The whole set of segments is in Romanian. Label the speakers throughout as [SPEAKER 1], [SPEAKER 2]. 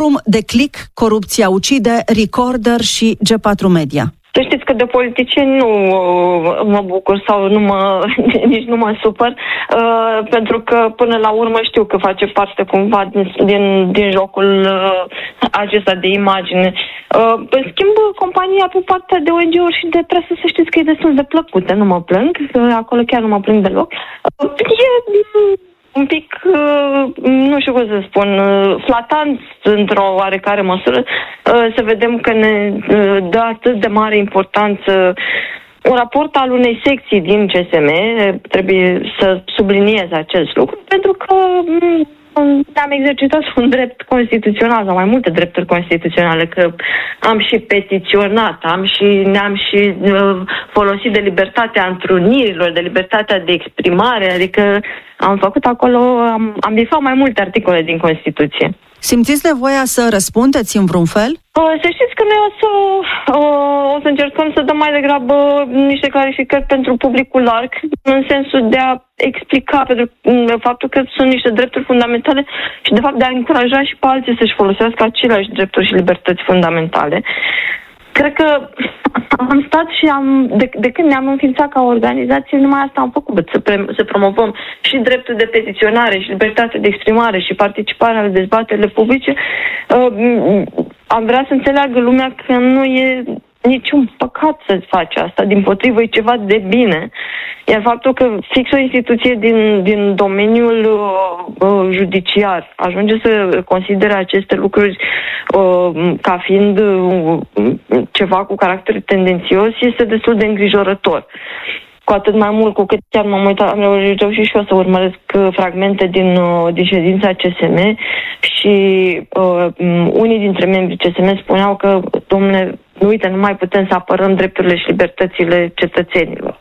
[SPEAKER 1] Forum de Click, Corupția ucide, Recorder și G4 Media.
[SPEAKER 2] Să știți că de politicieni nu mă bucur sau nici nu mă supăr, pentru că până la urmă știu că face parte cumva din jocul acesta de imagine. În schimb, compania pe partea de ONG-uri și de presă, să știți că e destul de plăcută, nu mă plâng, acolo chiar nu mă plâng deloc. E un pic, nu știu cum să spun, flatant într-o oarecare măsură, să vedem că ne dă atât de mare importanță un raport al unei secții din CSM, trebuie să subliniez acest lucru, pentru că am exercitat un drept constituțional sau mai multe drepturi constituționale, că am și petiționat, ne-am și folosit de libertatea întrunirilor, de libertatea de exprimare, adică am făcut acolo, am bifat mai multe articole din Constituție.
[SPEAKER 1] Simțiți nevoia să răspundeți în vreun fel?
[SPEAKER 2] Să știți că noi o să încercăm să dăm mai degrabă niște clarificări pentru publicul larg, în sensul de a explica pentru faptul că sunt niște drepturi fundamentale și de fapt de a încuraja și pe alții să-și folosească aceleași drepturi și libertăți fundamentale. Cred că am stat și de când ne-am înființat ca organizație, numai asta am făcut, să promovăm și dreptul de petiționare și libertatea de exprimare și participarea la dezbaterile publice. Am vrea să înțeleagă lumea că nu e niciun păcat să faci asta, dimpotrivă e ceva de bine. Iar faptul că fix o instituție din domeniul judiciar ajunge să considere aceste lucruri ca fiind ceva cu caracter tendențios este destul de îngrijorător. Cu atât mai mult cu cât chiar am reușit și eu să urmăresc fragmente din ședința CSM și unii dintre membrii CSM spuneau că, dom'le, uite, nu mai putem să apărăm drepturile și libertățile cetățenilor.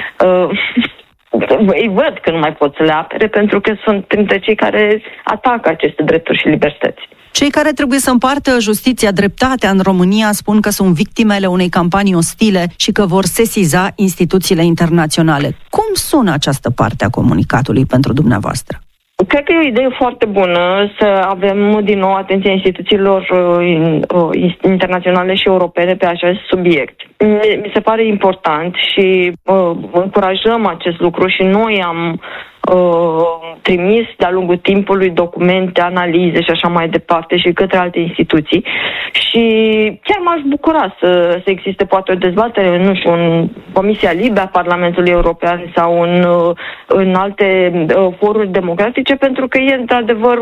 [SPEAKER 2] Îi văd că nu mai pot să le apere pentru că sunt printre cei care atacă aceste drepturi și libertăți.
[SPEAKER 1] Cei care trebuie să împartă justiția, dreptatea în România spun că sunt victimele unei campanii ostile și că vor sesiza instituțiile internaționale. Cum sună această parte a comunicatului pentru dumneavoastră?
[SPEAKER 2] Cred că e o idee foarte bună să avem din nou atenția instituțiilor internaționale și europene pe acest subiect. Mi se pare important și încurajăm acest lucru și noi am trimis de-a lungul timpului documente, analize și așa mai departe și către alte instituții și chiar m-aș bucura să existe poate o dezbatere, nu știu, în Comisia Libe a Parlamentului European sau în alte foruri democratice, pentru că e într-adevăr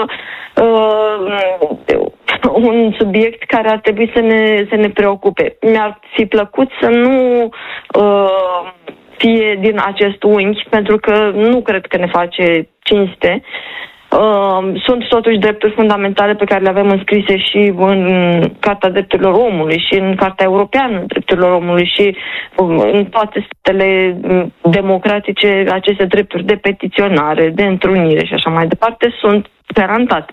[SPEAKER 2] un subiect care ar trebui să ne preocupe. Mi-ar fi plăcut să nu fie din acest unghi, pentru că nu cred că ne face cinste. Sunt totuși drepturi fundamentale pe care le avem înscrise și în Carta Drepturilor Omului și în Carta Europeană Drepturilor Omului și în toate statele democratice aceste drepturi de petiționare, de întrunire și așa mai departe sunt garantate.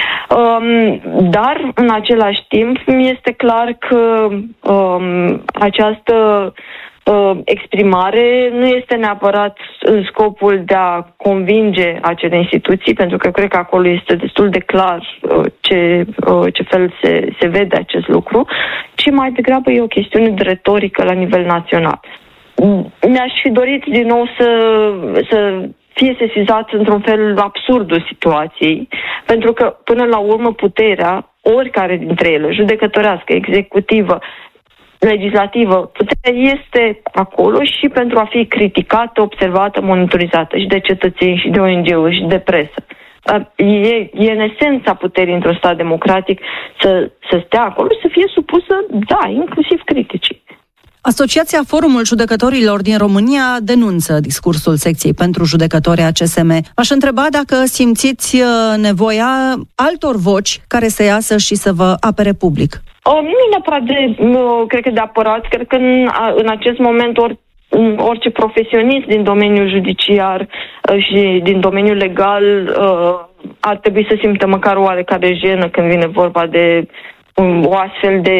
[SPEAKER 2] Dar, în același timp, mi este clar că această exprimare nu este neapărat în scopul de a convinge acele instituții, pentru că cred că acolo este destul de clar ce fel se vede acest lucru, ci mai degrabă e o chestiune de retorică la nivel național. Mi-aș fi dorit din nou să fie sesizat într-un fel absurdul situației, pentru că până la urmă puterea, oricare dintre ele, judecătorească, executivă, legislativă, puterea este acolo și pentru a fi criticată, observată, monitorizată și de cetățeni și de ONG-uri și de presă. E în esența puterii într-un stat democratic să stea acolo și să fie supusă, da, inclusiv criticii.
[SPEAKER 1] Asociația Forumul Judecătorilor din România denunță discursul secției pentru judecători a CSM. V-aș întreba dacă simțiți nevoia altor voci care să iasă și să vă apere public.
[SPEAKER 2] Nu neapărat cred că de apărat, cred că în acest moment orice profesionist din domeniul judiciar și din domeniul legal ar trebui să simtă măcar o oarecare jenă când vine vorba de o astfel de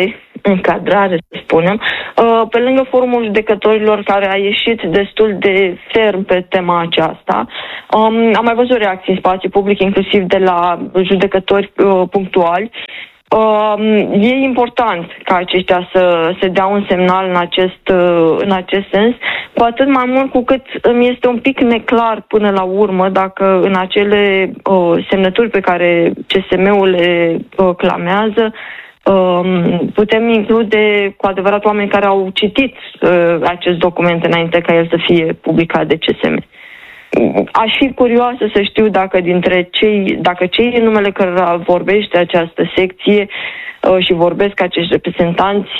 [SPEAKER 2] încadrare, să spunem, pe lângă forumul judecătorilor care a ieșit destul de ferm pe tema aceasta. Am mai văzut reacții în spațiu public, inclusiv de la judecători punctuali. E important ca aceștia să se dea un semnal în acest sens, cu atât mai mult cu cât îmi este un pic neclar până la urmă dacă în acele semnături pe care CSM-ul le clamează putem include cu adevărat oameni care au citit acest document înainte ca el să fie publicat de CSM. Aș fi curioasă să știu dacă dacă cei în numele cărora vorbește această secție și vorbesc acești reprezentanți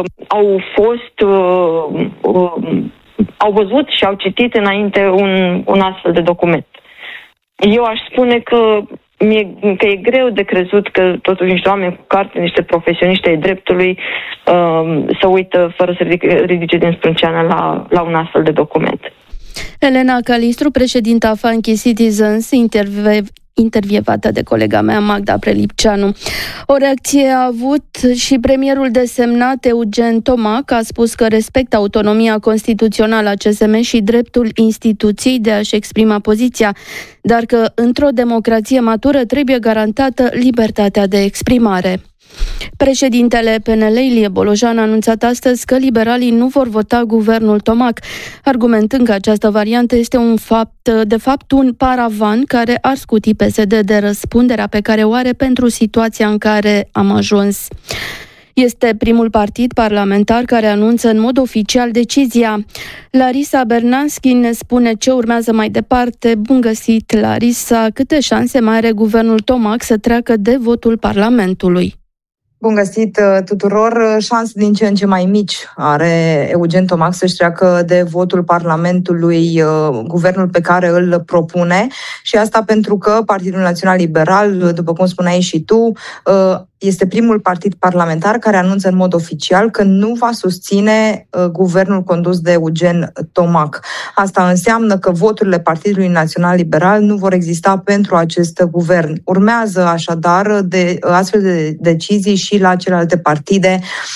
[SPEAKER 2] au văzut și au citit înainte un astfel de document. Eu aș spune că e greu de crezut că totuși niște oameni cu carte, niște profesioniști ai dreptului să uită fără să ridice din sprânceană la un astfel de document.
[SPEAKER 3] Elena Calistru, președinta Funky Citizens, intervievată de colega mea Magda Prelipceanu. O reacție a avut și premierul desemnat Eugen Tomac, a spus că respectă autonomia constituțională a CSM și dreptul instituției de a-și exprima poziția, dar că într-o democrație matură trebuie garantată libertatea de exprimare. Președintele PNL, Ilie Bolojan, a anunțat astăzi că liberalii nu vor vota guvernul Tomac, argumentând că această variantă este de fapt un paravan care ar scuti PSD de răspunderea pe care o are pentru situația în care am ajuns. Este primul partid parlamentar care anunță în mod oficial decizia. Larisa Bernanski ne spune ce urmează mai departe. Bun găsit, Larisa! Câte șanse mai are guvernul Tomac să treacă de votul Parlamentului?
[SPEAKER 4] Bun găsit tuturor! Șanse din ce în ce mai mici are Eugen Tomac să-și treacă de votul Parlamentului guvernul pe care îl propune, și asta pentru că Partidul Național Liberal, după cum spuneai și tu, este primul partid parlamentar care anunță în mod oficial că nu va susține guvernul condus de Eugen Tomac. Asta înseamnă că voturile Partidului Național Liberal nu vor exista pentru acest guvern. Urmează așadar de astfel de decizii și la celelalte partide.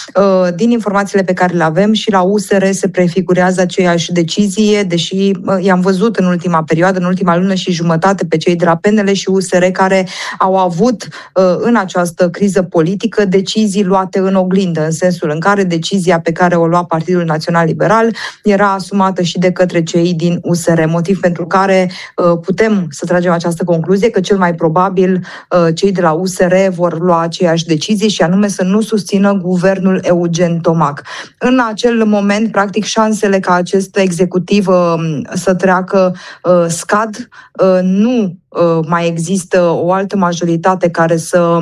[SPEAKER 4] Din informațiile pe care le avem, și la USR se prefigurează aceeași decizie, deși i-am văzut în ultima perioadă, în ultima lună și jumătate, pe cei de la PNL și USR care au avut în această criză politică decizii luate în oglindă, în sensul în care decizia pe care o lua Partidul Național Liberal era asumată și de către cei din USR, motiv pentru care putem să tragem această concluzie că cel mai probabil cei de la USR vor lua aceeași decizie, și anume să nu susțină guvernul Eugen Tomac. În acel moment, practic, șansele ca acest executiv să treacă scad. Nu mai există o altă majoritate care să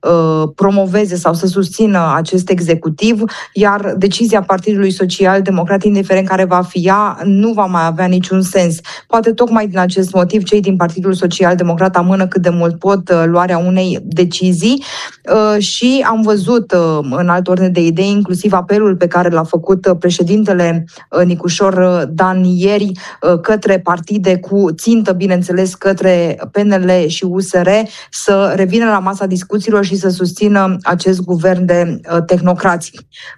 [SPEAKER 4] promoveze sau să susțină acest executiv, iar decizia Partidului Social Democrat, indiferent care va fi ea, nu va mai avea niciun sens. Poate tocmai din acest motiv cei din Partidul Social Democrat amână cât de mult pot luarea unei decizii și am văzut în altă ordine de idei, inclusiv apelul pe care l-a făcut președintele Nicușor Dan ieri către partide cu țintă, bineînțeles, către PNL și USR, să revină la masa discuțiilor și să susțină acest guvern de tehnocrați.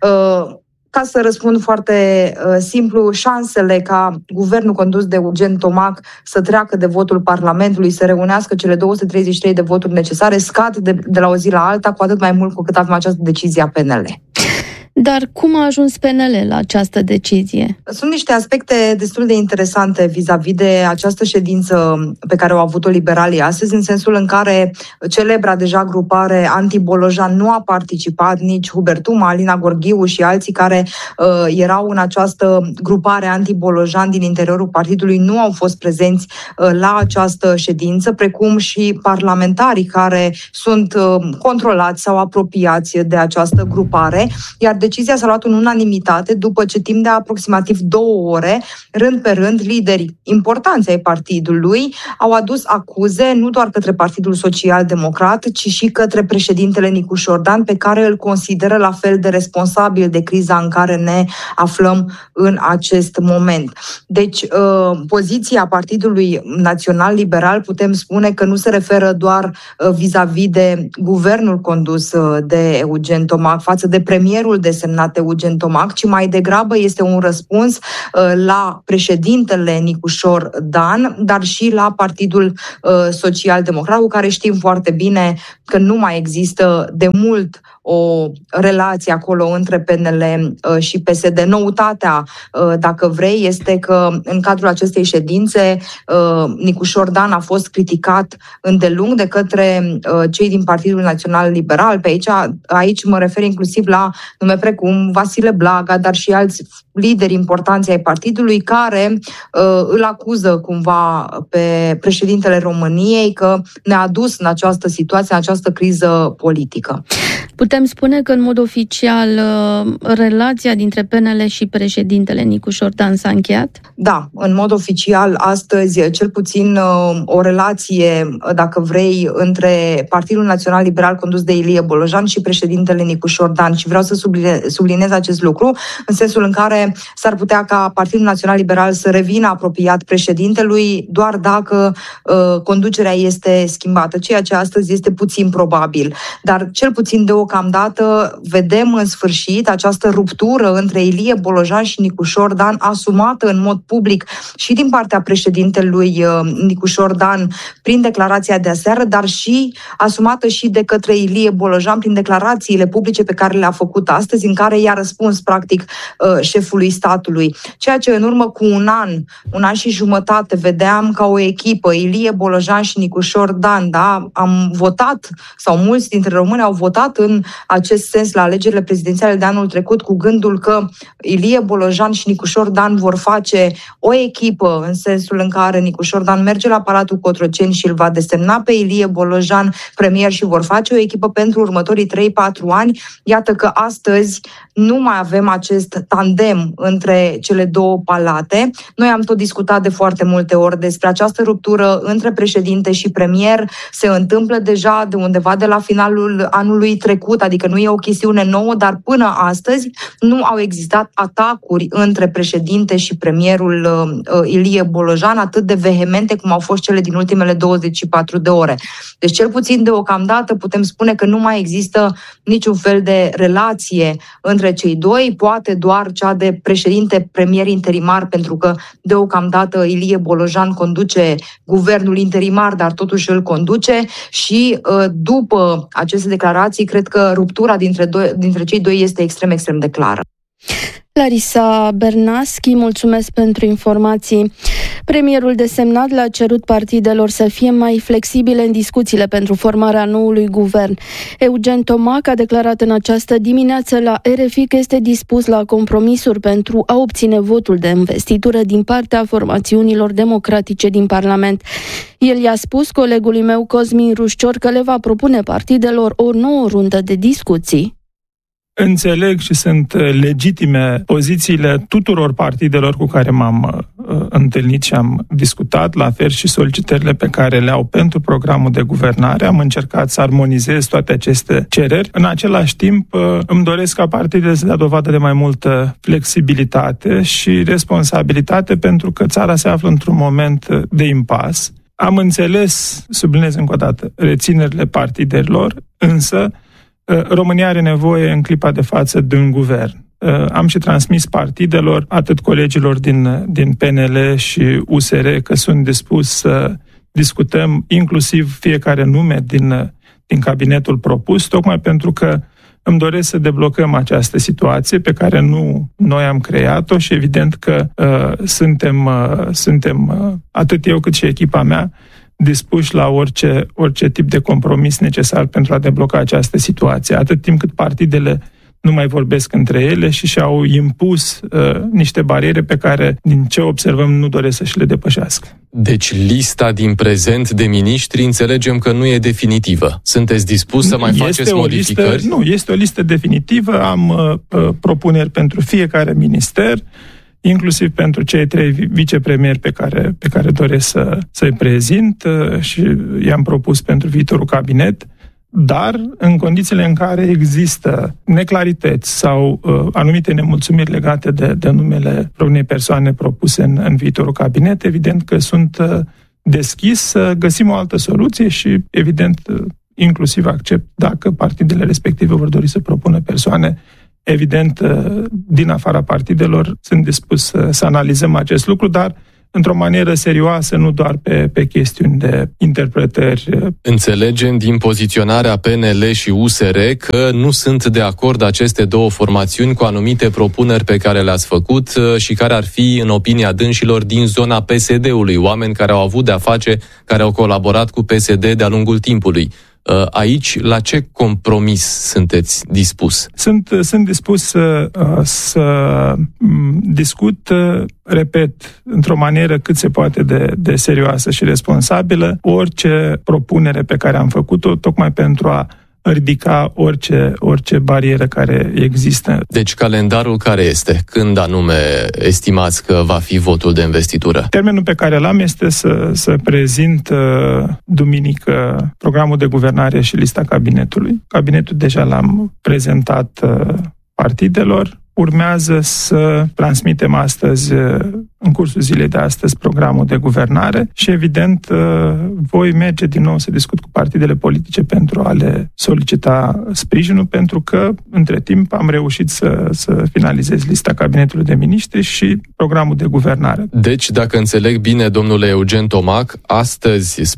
[SPEAKER 4] Ca să răspund foarte simplu, șansele ca guvernul condus de Eugen Tomac să treacă de votul Parlamentului, să reunească cele 233 de voturi necesare, scad de la o zi la alta, cu atât mai mult cu cât avem această decizie a PNL.
[SPEAKER 3] Dar cum a ajuns PNL la această decizie?
[SPEAKER 4] Sunt niște aspecte destul de interesante vis-a-vis de această ședință pe care au avut-o liberalii astăzi, în sensul în care celebra deja grupare anti-Bolojan nu a participat, nici Hubert Uma, Alina Gorghiu și alții care erau în această grupare anti-Bolojan din interiorul partidului nu au fost prezenți la această ședință, precum și parlamentarii care sunt controlați sau apropiați de această grupare, iar decizia s-a luat în unanimitate după ce timp de aproximativ 2 ore, rând pe rând, lideri importanți ai partidului au adus acuze nu doar către Partidul Social-Democrat, ci și către președintele Nicu Șordan, pe care îl consideră la fel de responsabil de criza în care ne aflăm în acest moment. Deci, poziția Partidului Național Liberal putem spune că nu se referă doar vis-a-vis de guvernul condus de Eugen Tomac față de premierul desemnat Eugen Tomac, ci mai degrabă este un răspuns la președintele Nicușor Dan, dar și la Partidul Social-Democrat, cu care știm foarte bine că nu mai există de mult o relație acolo între PNL și PSD. Noutatea, dacă vrei, este că în cadrul acestei ședințe Nicușor Dan a fost criticat îndelung de către cei din Partidul Național Liberal. Pe aici mă refer inclusiv la nume precum Vasile Blaga, dar și alți lideri importanți ai partidului care îl acuză cumva pe președintele României că ne-a dus în această situație, în această criză politică.
[SPEAKER 3] Putem spune că în mod oficial relația dintre PNL și președintele Nicu Șordan s-a încheiat?
[SPEAKER 4] Da, în mod oficial astăzi cel puțin o relație, dacă vrei, între Partidul Național Liberal condus de Ilie Bolojan și președintele Nicu Șordan. Și vreau să subliniez acest lucru în sensul în care s-ar putea ca Partidul Național Liberal să revină apropiat președintelui doar dacă conducerea este schimbată, ceea ce astăzi este puțin probabil. Dar cel puțin deocamdată vedem în sfârșit această ruptură între Ilie Bolojan și Nicușor Dan, asumată în mod public și din partea președintelui Nicușor Dan prin declarația de aseară, dar și asumată și de către Ilie Bolojan prin declarațiile publice pe care le-a făcut astăzi, în care i-a răspuns practic șefului statului. Ceea ce în urmă cu un an și jumătate vedeam ca o echipă, Ilie Bolojan și Nicușor Dan, da? Am votat, sau mulți dintre români au votat în acest sens la alegerile prezidențiale de anul trecut cu gândul că Ilie Bolojan și Nicușor Dan vor face o echipă în sensul în care Nicușor Dan merge la Palatul Cotroceni și îl va desemna pe Ilie Bolojan premier și vor face o echipă pentru următorii 3-4 ani. Iată că astăzi nu mai avem acest tandem între cele două palate. Noi am tot discutat de foarte multe ori despre această ruptură între președinte și premier. Se întâmplă deja de undeva de la finalul anului trecut, adică nu e o chestiune nouă, dar până astăzi nu au existat atacuri între președinte și premierul Ilie Bolojan atât de vehemente cum au fost cele din ultimele 24 de ore. Deci cel puțin deocamdată putem spune că nu mai există niciun fel de relație între cei doi, poate doar cea de președinte premier interimar, pentru că deocamdată Ilie Bolojan conduce guvernul interimar, dar totuși îl conduce și după aceste declarații cred că ruptura dintre cei doi este extrem de clară.
[SPEAKER 3] Larisa Bernaschi, mulțumesc pentru informații. Premierul desemnat le-a cerut partidelor să fie mai flexibile în discuțiile pentru formarea noului guvern. Eugen Tomac a declarat în această dimineață la RFI că este dispus la compromisuri pentru a obține votul de investitură din partea formațiunilor democratice din Parlament. El i-a spus colegului meu Cosmin Rușcior că le va propune partidelor o nouă rundă de discuții.
[SPEAKER 5] Înțeleg și sunt legitime pozițiile tuturor partidelor cu care m-am întâlnit și am discutat, la fel și solicitările pe care le au pentru programul de guvernare. Am încercat să armonizez toate aceste cereri. În același timp, îmi doresc ca partidele să dea dovadă de mai multă flexibilitate și responsabilitate, pentru că țara se află într-un moment de impas. Am înțeles, subliniez încă o dată, reținerile partidelor, însă România are nevoie în clipa de față de un guvern. Am și transmis partidelor, atât colegilor din PNL și USR, că sunt dispus să discutăm inclusiv fiecare nume din cabinetul propus, tocmai pentru că îmi doresc să deblocăm această situație pe care nu noi am creat-o și evident că suntem, atât eu cât și echipa mea, dispuși la orice tip de compromis necesar pentru a debloca această situație, atât timp cât partidele nu mai vorbesc între ele și și-au impus niște bariere pe care, din ce observăm, nu doresc să și le depășească.
[SPEAKER 6] Deci lista din prezent de miniștri înțelegem că nu e definitivă. Sunteți dispus să mai faceți modificări?
[SPEAKER 5] Nu, este o listă definitivă. Am propuneri pentru fiecare minister, inclusiv pentru cei 3 vicepremieri pe care doresc să-i prezint și i-am propus pentru viitorul cabinet. Dar în condițiile în care există neclarități sau anumite nemulțumiri legate de numele unei persoane propuse în viitorul cabinet, evident că sunt deschis să găsim o altă soluție și, evident, inclusiv accept dacă partidele respective vor dori să propună persoane. Evident, din afara partidelor sunt dispus să analizăm acest lucru, dar într-o manieră serioasă, nu doar pe chestiuni de interpretări.
[SPEAKER 6] Înțelegem din poziționarea PNL și USR că nu sunt de acord aceste două formațiuni cu anumite propuneri pe care le-ați făcut și care ar fi, în opinia dânșilor, din zona PSD-ului, oameni care au avut de-a face, care au colaborat cu PSD de-a lungul timpului. Aici, la ce compromis sunteți dispus?
[SPEAKER 5] Sunt dispus să discut, repet, într-o manieră cât se poate de serioasă și responsabilă, orice propunere pe care am făcut-o, tocmai pentru a ridica orice barieră care există.
[SPEAKER 6] Deci calendarul care este? Când anume estimați că va fi votul de investitură?
[SPEAKER 5] Termenul pe care l-am este să prezint duminică programul de guvernare și lista cabinetului. Cabinetul deja l-am prezentat partidelor. Urmează să transmitem astăzi, în cursul zilei de astăzi, programul de guvernare și, evident, voi merge din nou să discut cu partidele politice pentru a le solicita sprijinul, pentru că, între timp, am reușit să finalizez lista cabinetului de miniștri și programul de guvernare.
[SPEAKER 6] Deci, dacă înțeleg bine, domnule Eugen Tomac, astăzi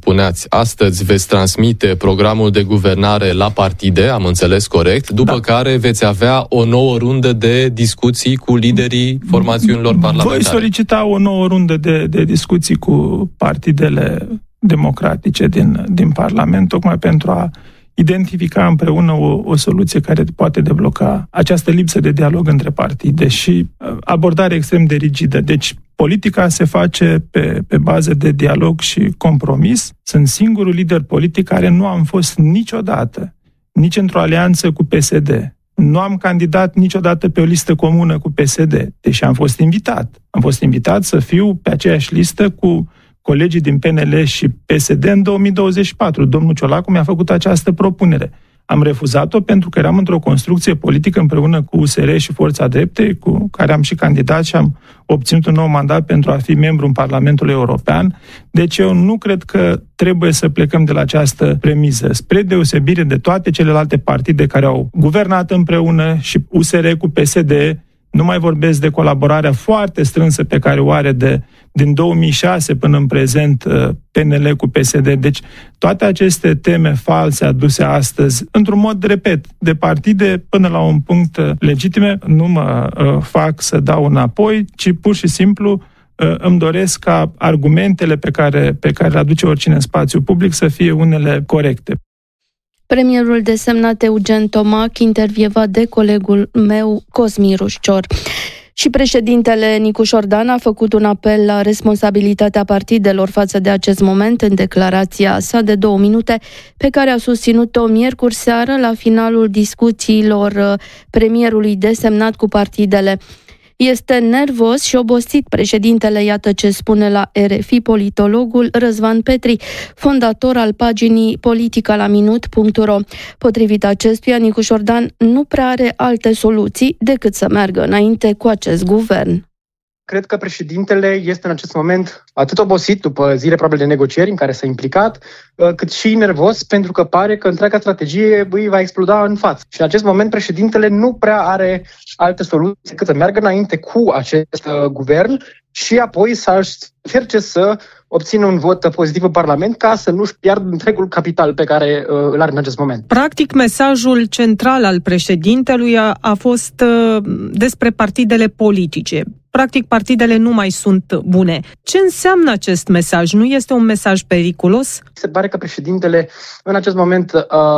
[SPEAKER 6] veți transmite programul de guvernare la partide, am înțeles corect, după care veți avea o nouă rundă de discuții cu liderii formațiunilor parlamentare.
[SPEAKER 5] Voi solicita o nouă rundă de discuții cu partidele democratice din Parlament, tocmai pentru a identifica împreună o soluție care poate debloca această lipsă de dialog între partide și abordare extrem de rigidă. Deci politica se face pe bază de dialog și compromis. Sunt singurul lider politic care nu am fost niciodată nici într-o alianță cu PSD. Nu am candidat niciodată pe o listă comună cu PSD, deși am fost invitat. Am fost invitat să fiu pe aceeași listă cu colegii din PNL și PSD în 2024. Domnul Ciolacu mi-a făcut această propunere. Am refuzat-o pentru că eram într-o construcție politică împreună cu USR și Forța Dreptei, cu care am și candidat și am obținut un nou mandat pentru a fi membru în Parlamentul European. Deci eu nu cred că trebuie să plecăm de la această premiză. Spre deosebire de toate celelalte partide care au guvernat împreună și USR cu PSD, nu mai vorbesc de colaborarea foarte strânsă pe care o are din 2006 până în prezent PNL cu PSD. Deci toate aceste teme false aduse astăzi, într-un mod, repet, de partide până la un punct legitime, nu mă fac să dau înapoi, ci pur și simplu îmi doresc ca argumentele pe care le aduce oricine în spațiu public să fie unele corecte.
[SPEAKER 3] Premierul desemnat Eugen Tomac, intervievat de colegul meu Cosmin Rușcior. Și președintele Nicușor Dan a făcut un apel la responsabilitatea partidelor față de acest moment în declarația sa de 2 minute pe care a susținut-o miercuri seară la finalul discuțiilor premierului desemnat cu partidele. Este nervos și obosit președintele, iată ce spune la RFI politologul Răzvan Petri, fondator al paginii politicalaminut.ro. Potrivit acestuia, Nicușor Dan nu prea are alte soluții decât să meargă înainte cu acest guvern.
[SPEAKER 7] Cred că președintele este în acest moment atât obosit după zile probabil de negocieri în care s-a implicat, cât și nervos pentru că pare că întreaga strategie îi va exploda în față. Și în acest moment președintele nu prea are alte soluții decât să meargă înainte cu acest guvern și apoi să încerce să obțină un vot pozitiv în Parlament ca să nu-și piardă întregul capital pe care îl are în acest moment.
[SPEAKER 8] Practic, mesajul central al președintelui a fost despre partidele politice. Practic, partidele nu mai sunt bune. Ce înseamnă acest mesaj? Nu este un mesaj periculos?
[SPEAKER 7] Se pare că președintele în acest moment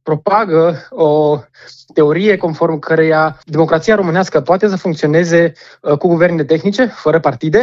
[SPEAKER 7] propagă o teorie conform căreia democrația românească poate să funcționeze cu guverne tehnice, fără partide,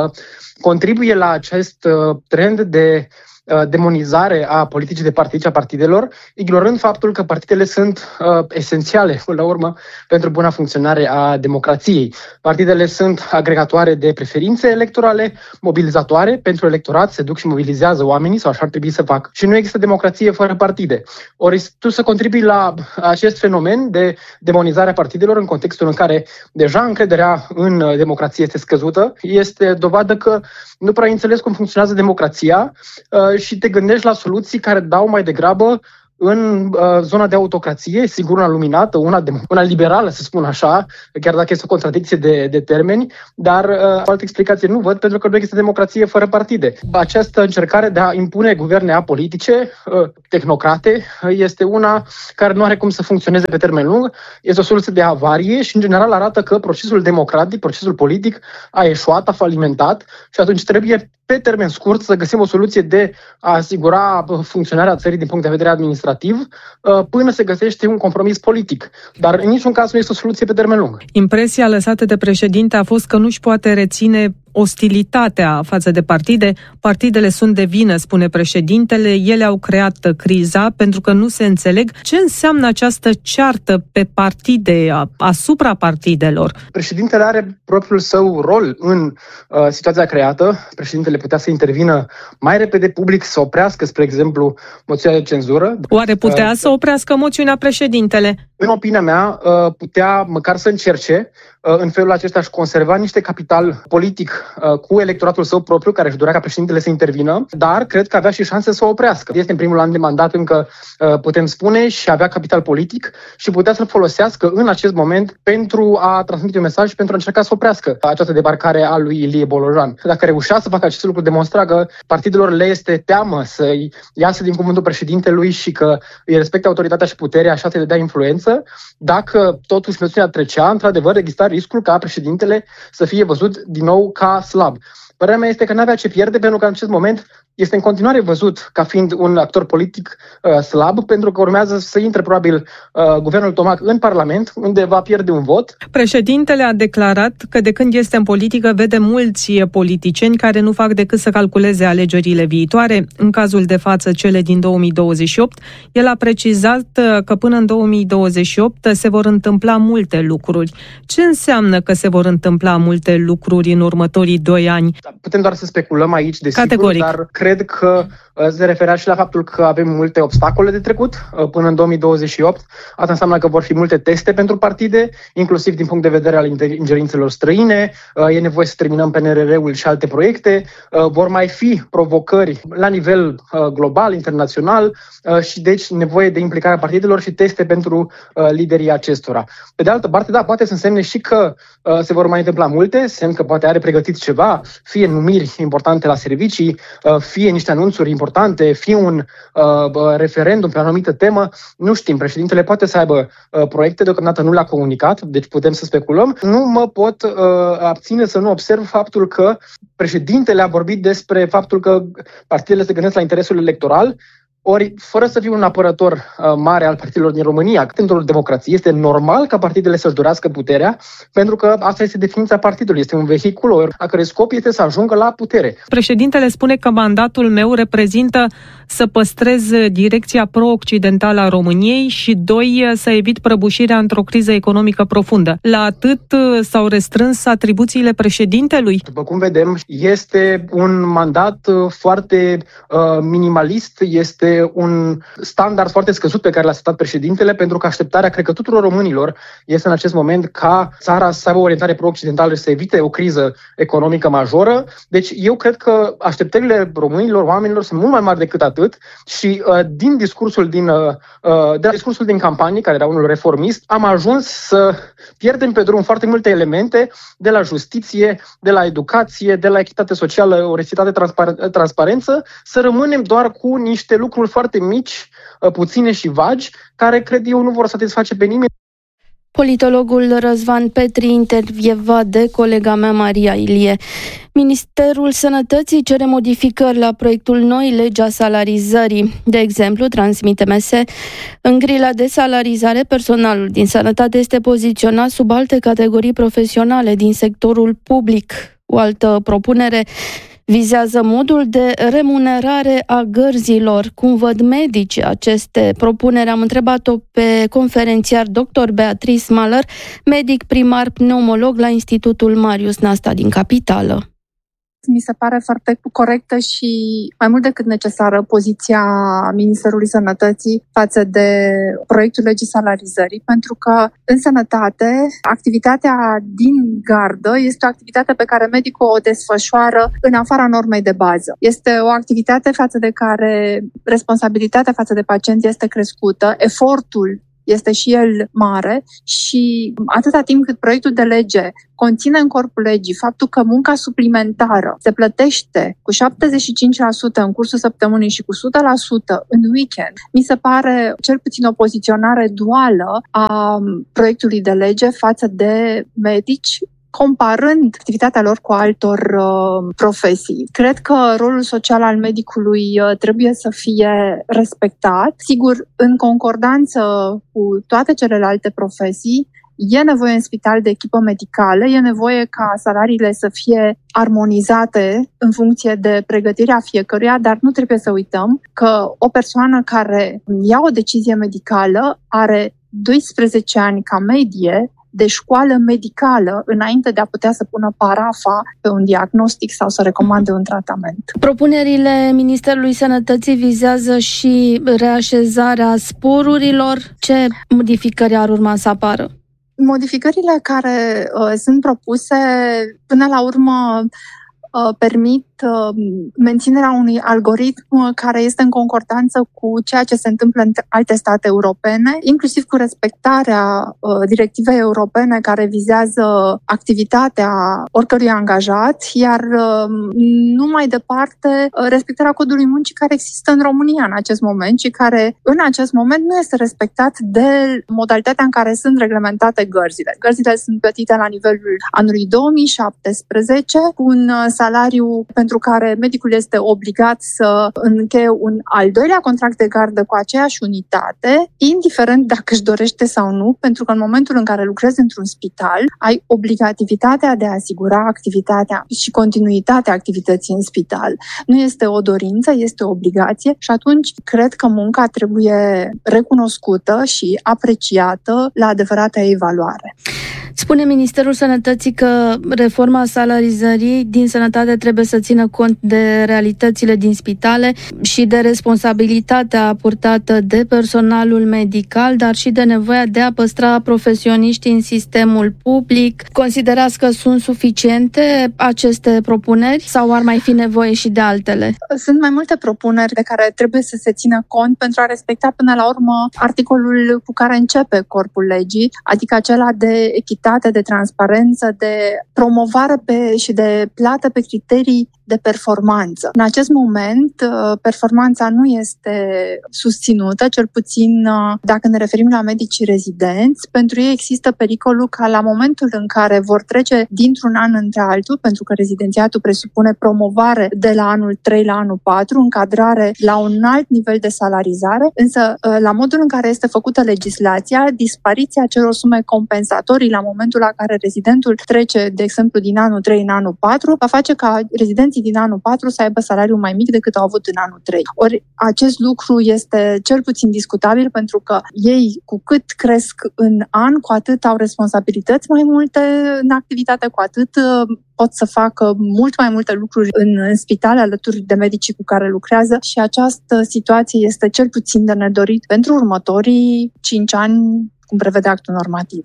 [SPEAKER 7] contribuie la acest trend de demonizare a politicii de partid și a partidelor, ignorând faptul că partidele sunt esențiale, până la urmă, pentru buna funcționare a democrației. Partidele sunt agregatoare de preferințe electorale, mobilizatoare pentru electorat, se duc și mobilizează oamenii, sau așa ar trebui să facă. Și nu există democrație fără partide. Ori tu să contribui la acest fenomen de demonizare a partidelor în contextul în care deja încrederea în democrație este scăzută, este dovadă că nu prea înțeles cum funcționează democrația și te gândești la soluții care dau mai degrabă în zona de autocrație, sigur una luminată, una liberală, să spun așa, chiar dacă este o contradicție de termeni, dar o altă explicație nu văd, pentru că nu există democrație fără partide. Această încercare de a impune guverne apolitice, tehnocrate, este una care nu are cum să funcționeze pe termen lung, este o soluție de avarie și, în general, arată că procesul democratic, procesul politic a eșuat, a falimentat și atunci trebuie, pe termen scurt, să găsim o soluție de a asigura funcționarea țării din punct de vedere administrativ, până se găsește un compromis politic. Dar în niciun caz nu este o soluție pe termen lung.
[SPEAKER 8] Impresia lăsată de președinte a fost că nu-și poate reține ostilitatea față de partide. Partidele sunt de vină, spune președintele, ele au creat criza pentru că nu se înțeleg. Ce înseamnă această ceartă pe partide, asupra partidelor?
[SPEAKER 7] Președintele are propriul său rol în situația creată. Președintele putea să intervină mai repede public, să oprească, spre exemplu, moțiunea de cenzură.
[SPEAKER 8] Oare putea să oprească moțiunea președintele?
[SPEAKER 7] În opinia mea, putea măcar să încerce. În felul acesta își conserva niște capital politic cu electoratul său propriu, care își dorea ca președintele să intervină, dar cred că avea și șanse să o oprească. Este în primul an de mandat, încă putem spune, și avea capital politic și putea să-l folosească în acest moment pentru a transmite un mesaj și pentru a încerca să oprească această debarcare a lui Ilie Bolojan. Dacă reușea să facă acest lucru, demonstra că partidelor le este teamă să-i iasă din cuvântul președintelui și că îi respectă autoritatea și puterea, așa să le dea influență. Dacă totuși moțiunea trecea, într-adevăr, exista riscul ca președintele să fie văzut din nou ca slab. Părerea mea este că n-avea ce pierde, pentru că în acest moment este în continuare văzut ca fiind un actor politic slab, pentru că urmează să intre probabil guvernul Tomac în Parlament, unde va pierde un vot.
[SPEAKER 8] Președintele a declarat că de când este în politică vede mulți politicieni care nu fac decât să calculeze alegerile viitoare, în cazul de față cele din 2028. El a precizat că până în 2028 se vor întâmpla multe lucruri. Ce înseamnă că se vor întâmpla multe lucruri în următorii 2 ani?
[SPEAKER 7] Putem doar să speculăm aici, desigur,
[SPEAKER 8] categoric.
[SPEAKER 7] Dar cred că se referea și la faptul că avem multe obstacole de trecut până în 2028. Asta înseamnă că vor fi multe teste pentru partide, inclusiv din punct de vedere al ingerințelor străine. E nevoie să terminăm PNRR-ul și alte proiecte. Vor mai fi provocări la nivel global, internațional și deci nevoie de implicarea partidelor și teste pentru liderii acestora. Pe de altă parte, da, poate să însemne și că se vor mai întâmpla multe, semn că poate are pregătit ceva, fie numiri importante la servicii, fie niște anunțuri importante, fie un referendum pe o anumită temă. Nu știm, președintele poate să aibă proiecte, deocamdată nu le-a comunicat, deci putem să speculăm. Nu mă pot abține să nu observ faptul că președintele a vorbit despre faptul că partidele se gândesc la interesul electoral. Ori, fără să fiu un apărător mare al partidelor din România, într-o democrație, este normal ca partidele să-și dorească puterea, pentru că asta este definiția partidului. Este un vehicul a cărui scop este să ajungă la putere.
[SPEAKER 8] Președintele spune că mandatul meu reprezintă să păstrez direcția pro-occidentală a României și 2, să evit prăbușirea într-o criză economică profundă. La atât s-au restrâns atribuțiile președintelui?
[SPEAKER 7] După cum vedem, este un mandat foarte minimalist, este un standard foarte scăzut pe care l-a setat președintele, pentru că așteptarea, cred că tuturor românilor, este în acest moment ca țara să aibă o orientare pro-occidentală și să evite o criză economică majoră. Deci eu cred că așteptările românilor, oamenilor, sunt mult mai mari decât atât și din discursul din campanie, care era unul reformist, am ajuns să pierdem pe drum foarte multe elemente, de la justiție, de la educație, de la echitate socială, onestitate, transparență, să rămânem doar cu niște lucruri foarte mici, puține și vagi, care, cred eu, nu vor satisface pe nimeni.
[SPEAKER 3] Politologul Răzvan Petri, intervievat de colega mea Maria Ilie. Ministerul Sănătății cere modificări la proiectul noi lege a salarizării. De exemplu, transmite MS, în grila de salarizare, personalul din sănătate este poziționat sub alte categorii profesionale din sectorul public. O altă propunere vizează modul de remunerare a gărzilor. Cum văd medicii aceste propuneri? Am întrebat-o pe conferențiar dr. Beatrice Mahler, medic primar pneumolog la Institutul Marius Nasta din Capitală.
[SPEAKER 9] Mi se pare foarte corectă și mai mult decât necesară poziția Ministerului Sănătății față de proiectul legii salarizării, pentru că în sănătate activitatea din gardă este o activitate pe care medicul o desfășoară în afara normei de bază. Este o activitate față de care responsabilitatea față de pacient este crescută, efortul este și el mare și atâta timp cât proiectul de lege conține în corpul legii faptul că munca suplimentară se plătește cu 75% în cursul săptămânii și cu 100% în weekend, mi se pare cel puțin o poziționare duală a proiectului de lege față de medici, comparând activitatea lor cu altor profesii. Cred că rolul social al medicului trebuie să fie respectat, sigur, în concordanță cu toate celelalte profesii. E nevoie în spital de echipă medicală, e nevoie ca salariile să fie armonizate în funcție de pregătirea fiecăruia, dar nu trebuie să uităm că o persoană care ia o decizie medicală are 12 ani ca medie de școală medicală înainte de a putea să pună parafa pe un diagnostic sau să recomande un tratament.
[SPEAKER 3] Propunerile Ministerului Sănătății vizează și reașezarea sporurilor. Ce modificări ar urma să apară?
[SPEAKER 9] Modificările care sunt propuse până la urmă permit menținerea unui algoritm care este în concordanță cu ceea ce se întâmplă în alte state europene, inclusiv cu respectarea directivei europene care vizează activitatea oricărui angajat, iar nu mai departe respectarea codului muncii care există în România în acest moment și care în acest moment nu este respectat de modalitatea în care sunt reglementate gărzile. Gărzile sunt plătite la nivelul anului 2017 cu un salariu pentru care medicul este obligat să încheie un al doilea contract de gardă cu aceeași unitate, indiferent dacă își dorește sau nu, pentru că în momentul în care lucrezi într-un spital, ai obligativitatea de a asigura activitatea și continuitatea activității în spital. Nu este o dorință, este o obligație și atunci cred că munca trebuie recunoscută și apreciată la adevărata ei valoare.
[SPEAKER 3] Spune Ministerul Sănătății că reforma salarizării din sănătate trebuie să țină cont de realitățile din spitale și de responsabilitatea purtată de personalul medical, dar și de nevoia de a păstra profesioniștii în sistemul public. Considerați că sunt suficiente aceste propuneri sau ar mai fi nevoie și de altele?
[SPEAKER 9] Sunt mai multe propuneri de care trebuie să se țină cont pentru a respecta până la urmă articolul cu care începe corpul legii, adică acela de echitate, de transparență, de promovare și de plată pe criterii de performanță. În acest moment, performanța nu este susținută, cel puțin dacă ne referim la medicii rezidenți. Pentru ei există pericolul ca la momentul în care vor trece dintr-un an între altul, pentru că rezidențiatul presupune promovare de la anul 3 la anul 4, încadrare la un alt nivel de salarizare, însă la modul în care este făcută legislația, dispariția celor sume compensatorii la momentul la care rezidentul trece, de exemplu, din anul 3 în anul 4, va face ca rezidenții din anul 4 să aibă salariul mai mic decât au avut în anul 3. Ori acest lucru este cel puțin discutabil pentru că ei, cu cât cresc în an, cu atât au responsabilități mai multe în activitate, cu atât pot să facă mult mai multe lucruri în spital alături de medicii cu care lucrează și această situație este cel puțin de nedorit pentru următorii 5 ani, cum prevede actul normativ.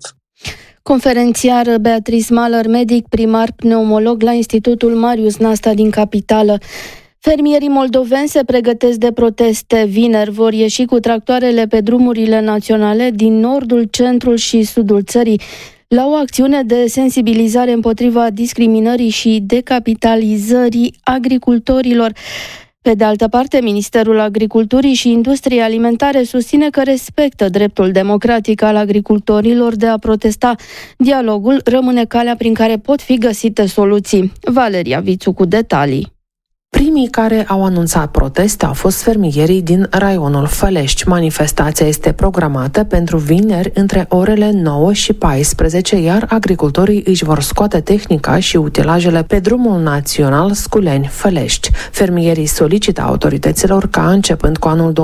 [SPEAKER 3] Conferențiar Beatrice Mahler, medic primar pneumolog la Institutul Marius Nasta din Capitală. Fermierii moldoveni se pregătesc de proteste. Vineri vor ieși cu tractoarele pe drumurile naționale din nordul, centrul și sudul țării la o acțiune de sensibilizare împotriva discriminării și decapitalizării agricultorilor. Pe de altă parte, Ministerul Agriculturii și Industriei Alimentare susține că respectă dreptul democratic al agricultorilor de a protesta. Dialogul rămâne calea prin care pot fi găsite soluții. Valeria Vițu cu detalii.
[SPEAKER 10] Primii care au anunțat proteste au fost fermierii din raionul Fălești. Manifestația este programată pentru vineri între orele 9 și 14, iar agricultorii își vor scoate tehnica și utilajele pe drumul național Sculeni-Fălești. Fermierii solicită autorităților ca începând cu anul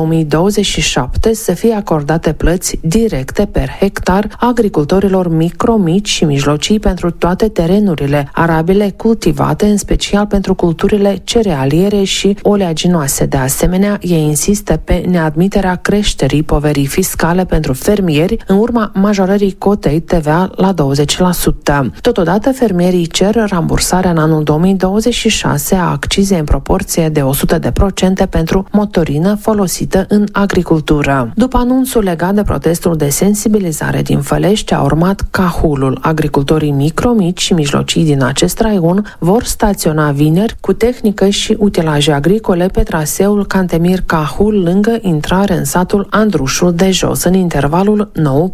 [SPEAKER 10] 2027 să fie acordate plăți directe per hectar agricultorilor micro, mici și mijlocii pentru toate terenurile arabile cultivate, în special pentru culturile cerealiere și oleaginoase. De asemenea, ei insistă pe neadmiterea creșterii poverii fiscale pentru fermieri în urma majorării cotei TVA la 20%. Totodată, fermierii cer rambursarea în anul 2026 a accizei în proporție de 100% pentru motorină folosită în agricultură. După anunțul legat de protestul de sensibilizare din Fălești, a urmat Cahulul. Agricultorii micro, mici și mijlocii din acest raion vor staționa vineri cu tehnică și utilaje agricole pe traseul Cantemir-Cahul, lângă intrare în satul Andrușul de Jos, în intervalul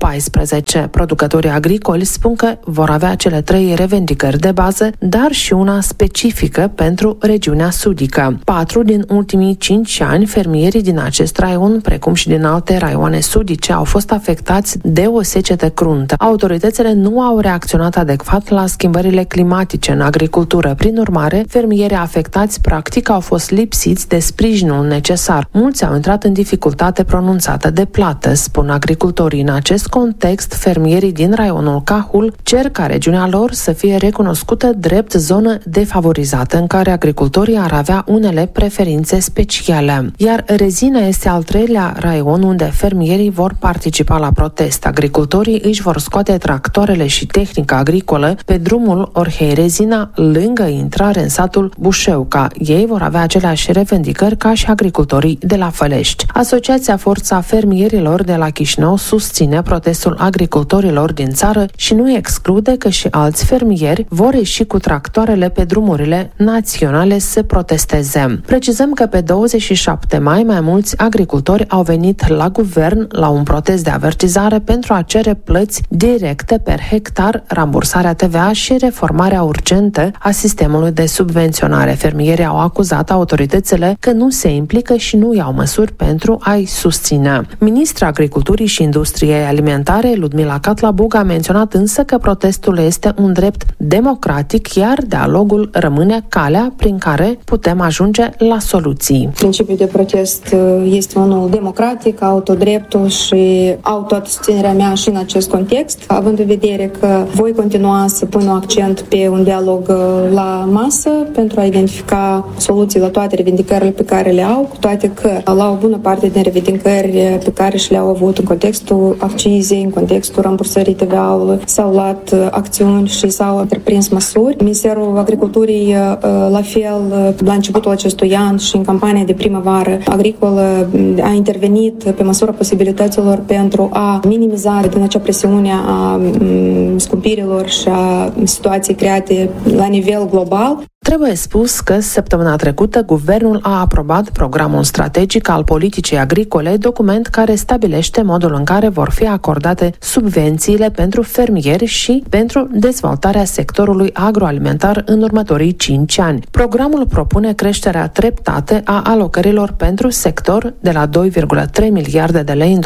[SPEAKER 10] 9-14. Producătorii agricoli spun că vor avea cele 3 revendicări de bază, dar și una specifică pentru regiunea sudică. 4 din ultimii 5 ani, fermierii din acest raion, precum și din alte raioane sudice, au fost afectați de o secetă cruntă. Autoritățile nu au reacționat adecvat la schimbările climatice în agricultură. Prin urmare, fermierii afectați practic au fost lipsiți de sprijinul necesar. Mulți au intrat în dificultate pronunțată de plată, spun agricultorii. În acest context, fermierii din raionul Cahul cer ca regiunea lor să fie recunoscută drept zonă defavorizată, în care agricultorii ar avea unele preferințe speciale. Iar Rezina este al 3-lea raion unde fermierii vor participa la protest. Agricultorii își vor scoate tractoarele și tehnica agricolă pe drumul Orhei-Rezina, lângă intrare în satul Bușeuca. Ei vor avea aceleași revendicări ca și agricultorii de la Fălești. Asociația Forța Fermierilor de la Chișinău susține protestul agricultorilor din țară și nu exclude că și alți fermieri vor ieși cu tractoarele pe drumurile naționale să protesteze. Precizăm că pe 27 mai mai mulți agricultori au venit la guvern la un protest de avertizare pentru a cere plăți directe per hectar, rambursarea TVA și reformarea urgentă a sistemului de subvenționare. Fermierii au acuzat autoritățile că nu se implică și nu iau măsuri pentru a-i susține. Ministra Agriculturii și Industriei Alimentare, Ludmila Catlabug, a menționat însă că protestul este un drept democratic, iar dialogul rămâne calea prin care putem ajunge la soluții.
[SPEAKER 11] Principiul de protest este unul democratic, autodreptul și autosusținerea mea și în acest context, având în vedere că voi continua să pun accent pe un dialog la masă pentru a identifica soluții la toate revendicările pe care le au, cu toate că la o bună parte din revendicări pe care și le-au avut în contextul accizei, în contextul rambursării TVA-ului, s-au luat acțiuni și s-au întreprins măsuri. Ministerul Agriculturii, la fel, la începutul acestui an și în campania de primăvară agricolă, a intervenit pe măsura posibilităților pentru a minimiza din acea presiune a scumpirilor și a situației create la nivel global.
[SPEAKER 10] Trebuie spus că săptămâna trecută guvernul a aprobat programul strategic al politicii agricole, document care stabilește modul în care vor fi acordate subvențiile pentru fermieri și pentru dezvoltarea sectorului agroalimentar în următorii 5 ani. Programul propune creșterea treptată a alocărilor pentru sector de la 2,3 miliarde de lei în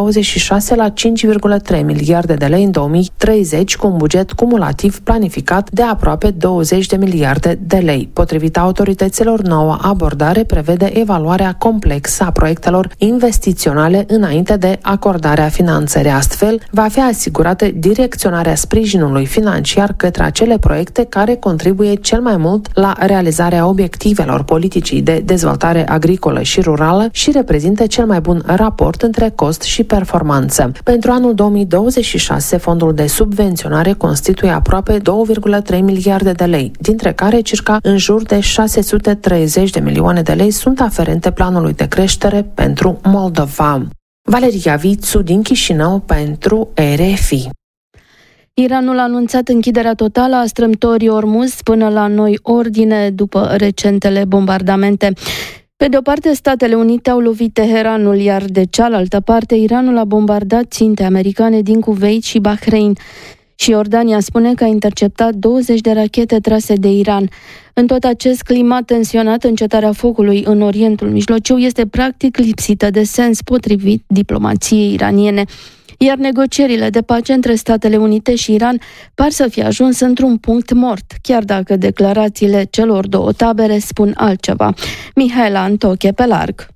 [SPEAKER 10] 2026 la 5,3 miliarde de lei în 2030, cu un buget cumulativ planificat de aproape 20 de miliarde de lei. Potrivit autorităților, noua abordare prevede evaluarea complexă a proiectelor investiționale înainte de acordarea finanțării. Astfel, va fi asigurată direcționarea sprijinului financiar către acele proiecte care contribuie cel mai mult la realizarea obiectivelor politicii de dezvoltare agricolă și rurală și reprezintă cel mai bun raport între cost și performanță. Pentru anul 2026, fondul de subvenționare constituie aproape 2,3 miliarde de lei, dintre care circa în jur de 630 de milioane de lei sunt aferente planului de creștere pentru Moldova. Valeria Vițu din Chișinău pentru RFI.
[SPEAKER 3] Iranul a anunțat închiderea totală a strâmtorii Ormuz până la noi ordine după recentele bombardamente. Pe de o parte, Statele Unite au lovit Teheranul, iar de cealaltă parte, Iranul a bombardat ținte americane din Kuwait și Bahrain. Și Iordania spune că a interceptat 20 de rachete trase de Iran. În tot acest climat tensionat, încetarea focului în Orientul Mijlociu este practic lipsită de sens, potrivit diplomației iraniene. Iar negocierile de pace între Statele Unite și Iran par să fie ajuns într-un punct mort, chiar dacă declarațiile celor două tabere spun altceva. Mihaela Antoche, pe larg.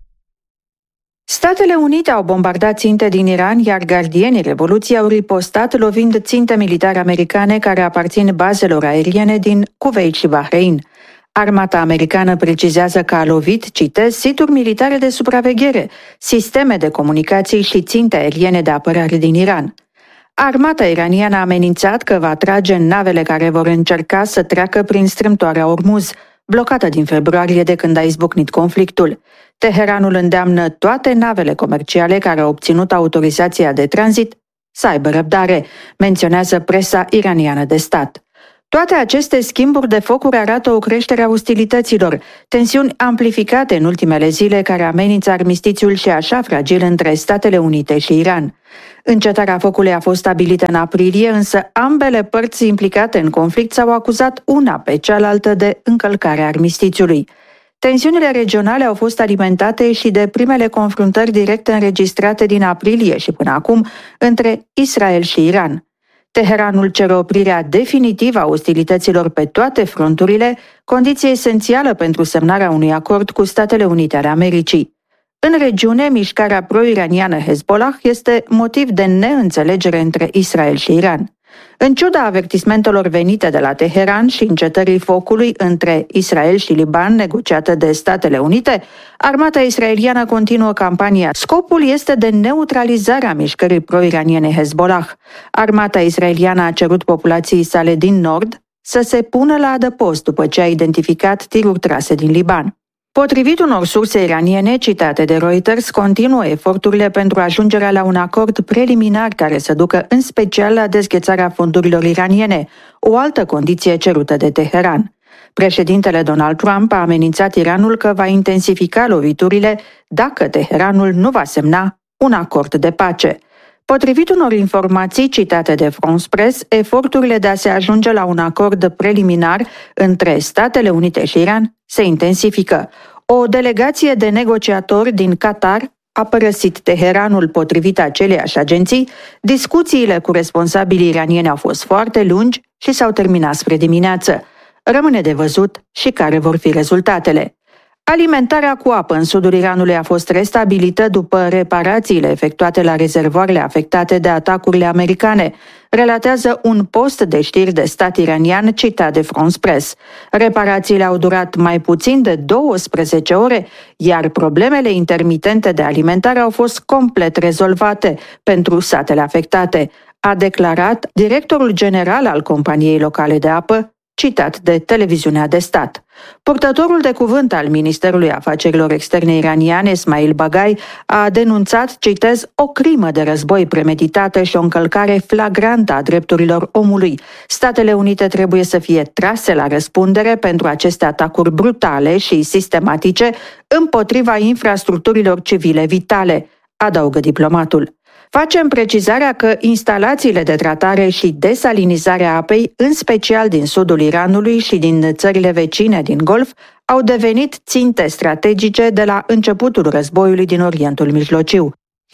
[SPEAKER 12] Statele Unite au bombardat ținte din Iran, iar gardienii Revoluției au ripostat lovind ținte militare americane care aparțin bazelor aeriene din Kuwait și Bahrain. Armata americană precizează că a lovit, citez, situri militare de supraveghere, sisteme de comunicații și ținte aeriene de apărare din Iran. Armata iraniană a amenințat că va trage în navele care vor încerca să treacă prin strâmtoarea Ormuz, blocată din februarie de când a izbucnit conflictul. Teheranul îndeamnă toate navele comerciale care au obținut autorizația de tranzit să aibă răbdare, menționează presa iraniană de stat. Toate aceste schimburi de focuri arată o creștere a ostilităților, tensiuni amplificate în ultimele zile care amenință armistițiul și așa fragil între Statele Unite și Iran. Încetarea focului a fost stabilită în aprilie, însă ambele părți implicate în conflict s-au acuzat una pe cealaltă de încălcarea armistițiului. Tensiunile regionale au fost alimentate și de primele confruntări directe înregistrate din aprilie și până acum între Israel și Iran. Teheranul cere oprirea definitivă a ostilităților pe toate fronturile, condiție esențială pentru semnarea unui acord cu Statele Unite ale Americii. În regiune, mișcarea pro-iraniană Hezbollah este motiv de neînțelegere între Israel și Iran. În ciuda avertismentelor venite de la Teheran și încetării focului între Israel și Liban, negociată de Statele Unite, armata israeliană continuă campania. Scopul este de neutralizare a mișcării pro-iraniene Hezbollah. Armata israeliană a cerut populației sale din nord să se pună la adăpost după ce a identificat tiruri trase din Liban. Potrivit unor surse iraniene citate de Reuters, continuă eforturile pentru ajungerea la un acord preliminar care să ducă în special la dezghețarea fondurilor iraniene, o altă condiție cerută de Teheran. Președintele Donald Trump a amenințat Iranul că va intensifica loviturile dacă Teheranul nu va semna un acord de pace. Potrivit unor informații citate de France Press, eforturile de a se ajunge la un acord preliminar între Statele Unite și Iran se intensifică. O delegație de negociatori din Qatar a părăsit Teheranul, potrivit aceleiași agenții. Discuțiile cu responsabilii iranieni au fost foarte lungi și s-au terminat spre dimineață. Rămâne de văzut și care vor fi rezultatele. Alimentarea cu apă în sudul Iranului a fost restabilită după reparațiile efectuate la rezervoarele afectate de atacurile americane, relatează un post de știri de stat iranian citat de France Press. Reparațiile au durat mai puțin de 12 ore, iar problemele intermitente de alimentare au fost complet rezolvate pentru satele afectate, a declarat directorul general al companiei locale de apă, citat de televiziunea de stat. Purtătorul de cuvânt al Ministerului Afacerilor Externe iranian, Esmail Baghai, a denunțat, citez, o crimă de război premeditată și o încălcare flagrantă a drepturilor omului. Statele Unite trebuie să fie trase la răspundere pentru aceste atacuri brutale și sistematice împotriva infrastructurilor civile vitale, adaugă diplomatul. Facem precizarea că instalațiile de tratare și desalinizare a apei, în special din sudul Iranului și din țările vecine din Golf, au devenit ținte strategice de la începutul războiului din Orientul Mijlociu.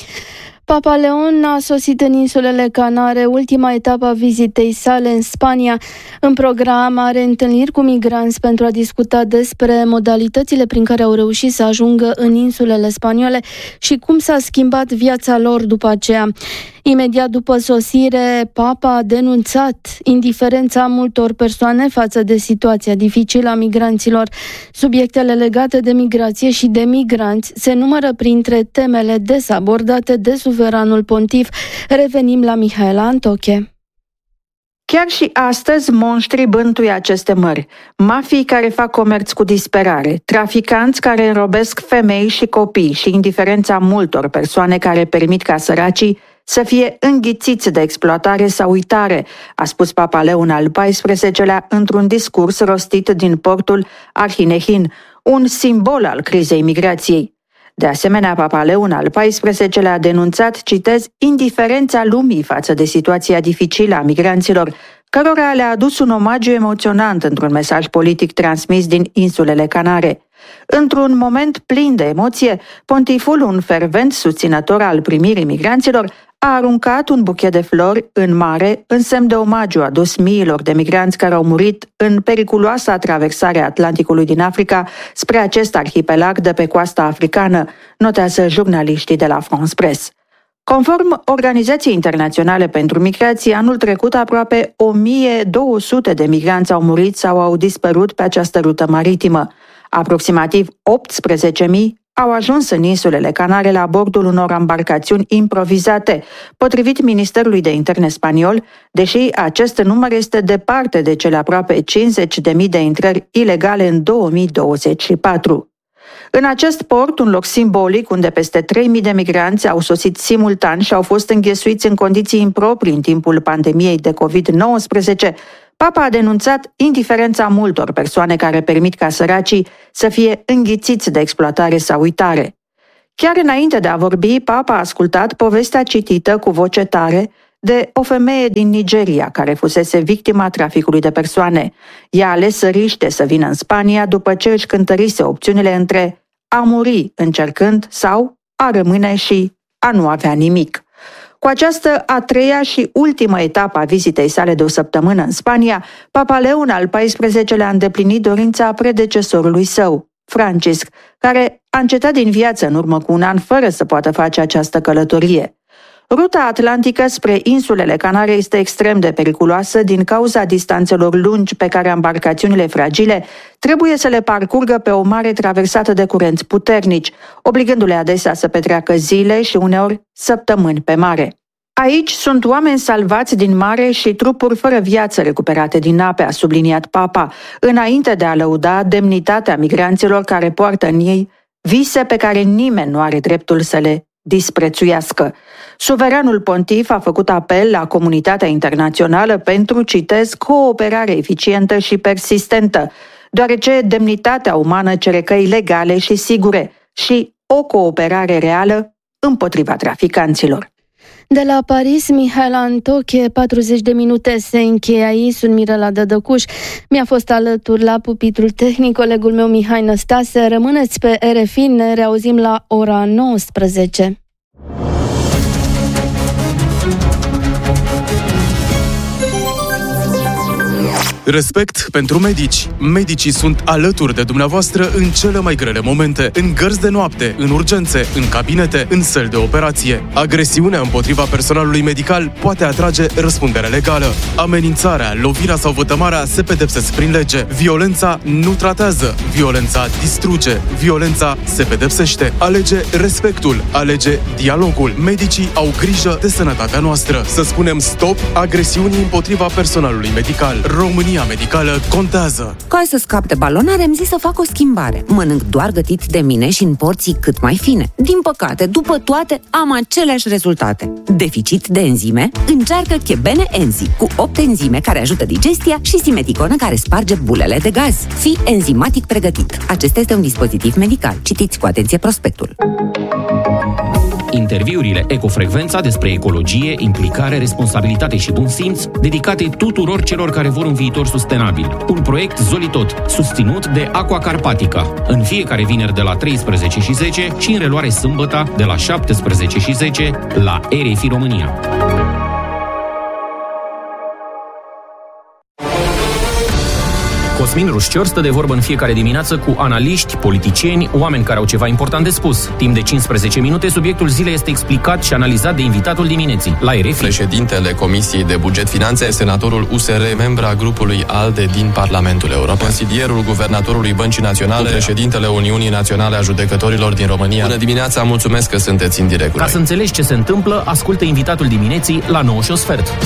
[SPEAKER 3] Papa Leon a sosit în insulele Canare, ultima etapă a vizitei sale în Spania. În program are întâlniri cu migranți pentru a discuta despre modalitățile prin care au reușit să ajungă în insulele spaniole și cum s-a schimbat viața lor după aceea. Imediat după sosire, Papa a denunțat indiferența multor persoane față de situația dificilă a migranților. Subiectele legate de migrație și de migranți se numără printre temele des abordate de suveranul pontif. Revenim la Mihaela Antoche.
[SPEAKER 12] Chiar și astăzi, monștrii bântuie aceste mări. Mafii care fac comerț cu disperare, traficanți care înrobesc femei și copii și indiferența multor persoane care permit ca săracii să fie înghițiți de exploatare sau uitare, a spus Papa Leon al XIV-lea într-un discurs rostit din portul Arhinehin, un simbol al crizei migrației. De asemenea, Papa Leon al XIV-lea a denunțat, citez, indiferența lumii față de situația dificilă a migranților, cărora le-a adus un omagiu emoționant într-un mesaj politic transmis din insulele Canare. Într-un moment plin de emoție, pontiful, un fervent susținător al primirii migranților, a aruncat un buchet de flori în mare în semn de omagiu adus miilor de migranți care au murit în periculoasa traversare a Atlanticului din Africa spre acest arhipelag de pe coasta africană, notează jurnaliștii de la France Press. Conform Organizației Internaționale pentru Migrație, anul trecut aproape 1200 de migranți au murit sau au dispărut pe această rută maritimă. Aproximativ 18.000 au ajuns în insulele Canare la bordul unor embarcațiuni improvizate, potrivit Ministerului de Interne spaniol, deși acest număr este departe de cele aproape 50.000 de intrări ilegale în 2024. În acest port, un loc simbolic unde peste 3.000 de migranți au sosit simultan și au fost înghesuiți în condiții improprii în timpul pandemiei de COVID-19, Papa a denunțat indiferența multor persoane care permit ca săracii să fie înghițiți de exploatare sau uitare. Chiar înainte de a vorbi, Papa a ascultat povestea citită cu voce tare de o femeie din Nigeria care fusese victima traficului de persoane. Ea a ales să riște să vină în Spania după ce își cântărise opțiunile între a muri încercând sau a rămâne și a nu avea nimic. Cu această a treia și ultimă etapă a vizitei sale de o săptămână în Spania, Papa Leon al XIV-lea a îndeplinit dorința predecesorului său, Francisc, care a încetat din viață în urmă cu un an fără să poată face această călătorie. Ruta atlantică spre insulele Canare este extrem de periculoasă din cauza distanțelor lungi pe care embarcațiunile fragile trebuie să le parcurgă pe o mare traversată de curenți puternici, obligându-le adesea să petreacă zile și uneori săptămâni pe mare. Aici sunt oameni salvați din mare și trupuri fără viață recuperate din ape, a subliniat Papa, înainte de a lăuda demnitatea migranților care poartă în ei vise pe care nimeni nu are dreptul să le disprețuiască. Suveranul pontif a făcut apel la comunitatea internațională pentru, citez, cooperare eficientă și persistentă, deoarece demnitatea umană cere căi legale și sigure și o cooperare reală împotriva traficanților.
[SPEAKER 3] De la Paris, Mihaela Antoche, 40 de minute se încheie aici, sunt Mirela Dădăcuș. Mi-a fost alături la pupitrul tehnic colegul meu Mihai Năstase. Rămâneți pe RFI, ne reauzim la ora 19.
[SPEAKER 13] Respect pentru medici. Medicii sunt alături de dumneavoastră în cele mai grele momente, în gărzi de noapte, în urgențe, în cabinete, în săli de operație. Agresiunea împotriva personalului medical poate atrage răspundere legală. Amenințarea, lovirea sau vătămarea se pedepsesc prin lege. Violența nu tratează, violența distruge, violența se pedepsește. Alege respectul, alege dialogul. Medicii au grijă de sănătatea noastră. Să spunem stop agresiunii împotriva personalului medical. România medicală contează.
[SPEAKER 14] Ca să scap de balonare, am zis să fac o schimbare. Mănânc doar gătit de mine și în porții cât mai fine. Din păcate, după toate, am aceleași rezultate. Deficit de enzime? Încearcă Chebene Enzi, cu 8 enzime care ajută digestia și simeticonă care sparge bulele de gaz. Fii enzimatic pregătit. Acesta este un dispozitiv medical. Citiți cu atenție prospectul.
[SPEAKER 15] Interviurile Ecofrecvența despre ecologie, implicare, responsabilitate și bun simț, dedicate tuturor celor care vor un viitor sustenabil. Un proiect Zolitot, susținut de Aqua Carpatica. În fiecare vineri de la 13:10 și în reluare sâmbătă de la 17:10 la RFI România. Cosmin Rușcior stă de vorbă în fiecare dimineață cu analiști, politicieni, oameni care au ceva important de spus. Timp de 15 minute, subiectul zilei este explicat și analizat de invitatul dimineții, la RFI.
[SPEAKER 6] Președintele Comisiei de Buget Finanțe, senatorul USR, membra grupului ALDE din Parlamentul European, consilierul guvernatorului Băncii Naționale, președintele Uniunii Naționale a Judecătorilor din România. Bună dimineața, mulțumesc că sunteți în direct.
[SPEAKER 15] Ca să înțelegi ce se întâmplă, ascultă invitatul dimineții la 9:15.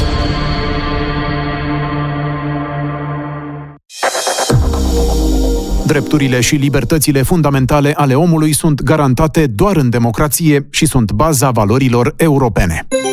[SPEAKER 16] Drepturile și libertățile fundamentale ale omului sunt garantate doar în democrație și sunt baza valorilor europene.